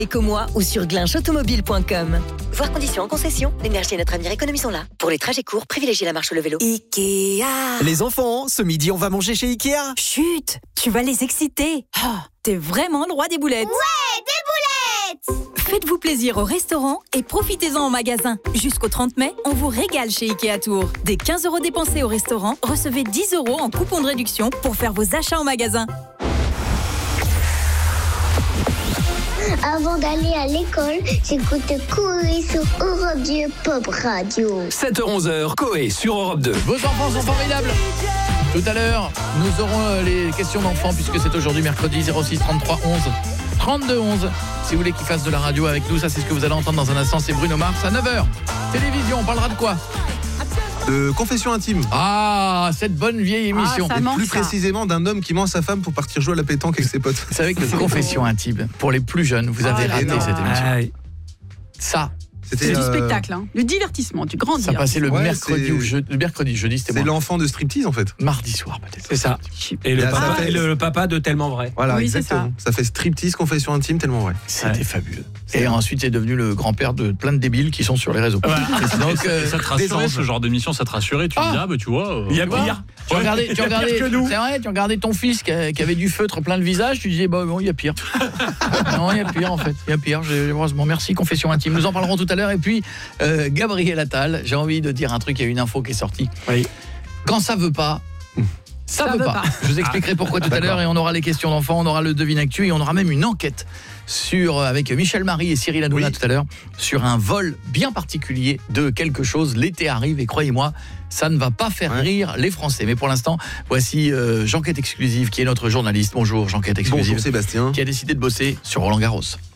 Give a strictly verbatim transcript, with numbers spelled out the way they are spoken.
Eco-moi ou sur glinche automobile point com. Voir conditions en concession. L'énergie et notre avenir économie sont là. Pour les trajets courts, privilégiez la marche ou le vélo. Ikea. Les enfants, ce midi, on va manger chez Ikea. Chut, tu vas les exciter. Oh, t'es vraiment le roi des boulettes. Ouais, des boulettes. Faites-vous plaisir au restaurant et profitez-en au magasin. Jusqu'au trente mai, on vous régale chez Ikea Tour. Dès quinze euros dépensés au restaurant, recevez dix euros en coupon de réduction pour faire vos achats au magasin. Avant d'aller à l'école, j'écoute Coé sur Europe deux Pop Radio. sept heures onze, Coé sur Europe deux. Vos enfants sont formidables. Tout à l'heure, nous aurons les questions d'enfants puisque c'est aujourd'hui mercredi. Zéro six trente-trois onze trente-deux onze. Si vous voulez qu'ils fassent de la radio avec nous, ça c'est ce que vous allez entendre dans un instant, c'est Bruno Mars à neuf heures. Télévision, on parlera de quoi ? De confession intime. Ah, cette bonne vieille émission. Ah, et plus ça. précisément d'un homme qui ment à sa femme pour partir jouer à la pétanque avec ses potes. Vous savez que confession intime, pour les plus jeunes, vous avez ah, raté non. cette émission. Ah, oui. Ça, c'était c'est euh... du spectacle, hein. Du divertissement, du grand divertissement. Ça passait le ouais, mercredi ou je... le mercredi, jeudi, c'était C'est moi. l'enfant de striptease en fait. Mardi soir peut-être. C'est ça. Et le, papa, fait... et le, le papa de Tellement Vrai. Voilà, oui, exactement. Ça. ça fait striptease, confession intime, Tellement Vrai. C'était ouais. fabuleux. Et ensuite, c'est devenu le grand-père de plein de débiles qui sont sur les réseaux. Voilà. Donc, euh, ça te rassurait, ce genre d'émission, ça te rassurait. Tu ah. dis, ah, bah, tu vois. Euh, il y a pire. Tu regardais, tu regardais, c'est vrai, tu regardais ton fils qui avait du feutre plein le visage, tu disais, bah, bon, il y a pire. Non, il y a pire, en fait. Il y a pire. Heureusement, merci, confession intime. Nous en parlerons tout à l'heure. Et puis, euh, Gabriel Attal, j'ai envie de dire un truc, il y a une info qui est sortie. Oui. Quand ça veut pas. Ça, ça veut, veut pas. pas. Je vous expliquerai pourquoi tout à l'heure et on aura les questions d'enfants, on aura le devine actu et on aura même une enquête sur avec Michel Marie et Cyril Hanouna oui. tout à l'heure sur un vol bien particulier de quelque chose. L'été arrive et croyez-moi, ça ne va pas faire ouais. rire les Français. Mais pour l'instant, voici euh, Jean-Quête Exclusive qui est notre journaliste. Bonjour Jean-Quête Exclusive. Bonjour Sébastien. Qui a décidé de bosser sur Roland Garros.